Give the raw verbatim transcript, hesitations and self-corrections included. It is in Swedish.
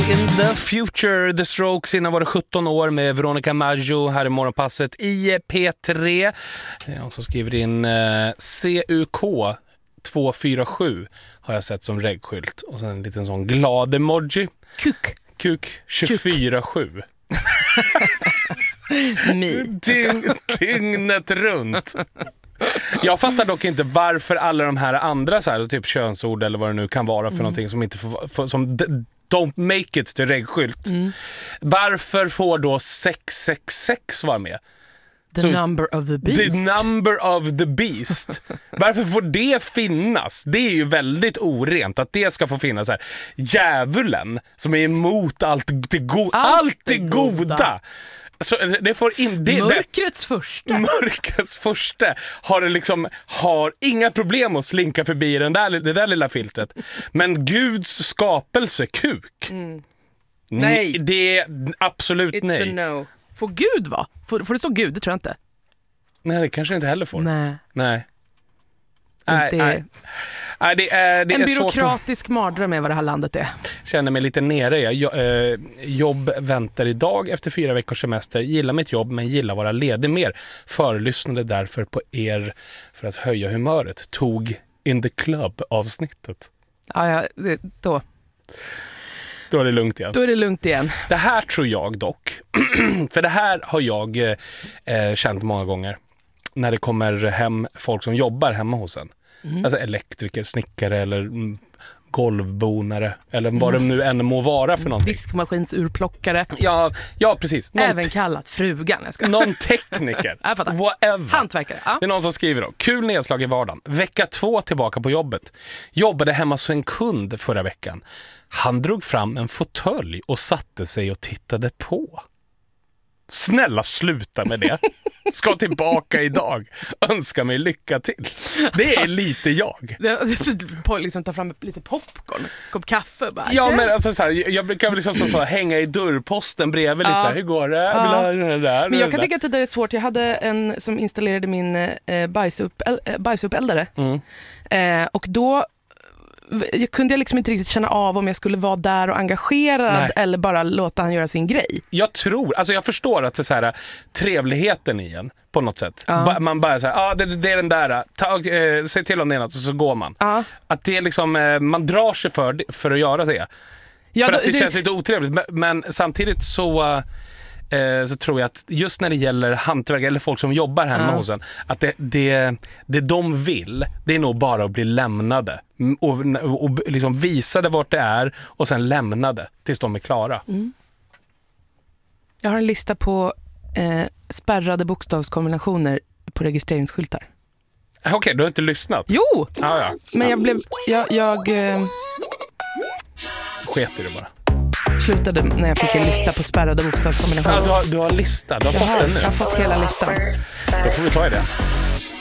in the future. The Strokes innan var det sjutton år med Veronica Maggio här i morgonpasset i P tre. Det är någon som skriver in eh, C U K två fyra sju har jag sett som reggskylt. Och sen en liten sån glad emoji. Kuk. Kuk tjugofyra sju. Dygn, dygnet runt. Jag fattar dock inte varför alla de här andra så här, typ könsord eller vad det nu kan vara för mm. någonting som inte får, för, som d- don't make it till reggskylt. Mm. Varför får då sex sex sex vara med? The så, number of the beast. The number of the beast. Varför får det finnas? Det är ju väldigt orent att det ska få finnas här. Djävulen som är emot allt det, go- allt allt det goda. goda. Så det får in, det, mörkrets första. Mörkrets första har det liksom har inga problem att slinka förbi den där, det där lilla filtret. Men Guds skapelse, kuk. Mm. Nej, det är absolut It's nej. A no. Får Gud va? Får, får det stå Gud? Det tror jag inte. Nej, det kanske inte heller får. Nej. Nej. Nej, nej. Nej, det är, det en är byråkratisk att... mardröm är vad det här landet är. Känner mig lite nere. Jag, jag, eh, jobb väntar idag efter fyra veckors semester. Gillar mitt jobb men gillar vara ledig mer. Förlyssnade därför på er för att höja humöret. Tog In the Club avsnittet. Ja, ja det, då. Då är det lugnt igen. Då är det lugnt igen. Det här tror jag dock. För det här har jag eh, känt många gånger. När det kommer hem folk som jobbar hemma hos en. Mm. Alltså elektriker, snickare eller mm, golvbonare eller vad mm. det nu än må vara för någonting. Diskmaskinsurplockare. Ja, ja precis. Någon Även te- kallat frugan. Jag ska. Någon tekniker. Whatever. Hantverkare. Ja. Det är någon som skriver då. Kul nedslag i vardagen. Vecka två tillbaka på jobbet. Jobbade hemma hos en kund förra veckan. Han drog fram en fåtölj och satte sig och tittade på. Snälla sluta med det. Ska tillbaka idag. Önskar mig lycka till. Det är lite jag. På liksom ta fram lite popcorn, kopp kaffe bara. Ja, men alltså så här, jag brukar liksom så, så hänga i dörrposten bredvid lite. Ja. Hur går det? Jag vill ha den där. Men jag kan tycka att det där är svårt. Jag hade en som installerade min eh, bajsuppel- bajsuppeldare. Mm. Eh, och då jag kunde jag liksom inte riktigt känna av om jag skulle vara där och engagerad. Nej. Eller bara låta han göra sin grej. Jag tror, alltså jag förstår att det är så här, trevligheten i en på något sätt. Ja. Ba- man bara säger, ah, det, det är den där, ta, eh, säg till om det är något och så går man. Ja. Att det är liksom, eh, man drar sig för, för att göra det. Ja, för då, att det, det känns lite otrevligt. Men, men samtidigt så... så tror jag att just när det gäller hantverk eller folk som jobbar hemma ja. hos en, att det, det, det de vill, det är nog bara att bli lämnade och, och, och liksom visade vart det är och sen lämnade tills de är klara. Mm. Jag har en lista på eh, spärrade bokstavskombinationer på registreringsskyltar. Okej, okay, du har inte lyssnat? Jo! Ah, ja. Men jag blev... Jag, jag eh... sket i det bara. Slutade när jag fick en lista på spärrade bokstavskombinationer. Ja, du har, du har lista. Du har jag fått har, den nu. Jag har fått hela listan. Då får vi ta i det.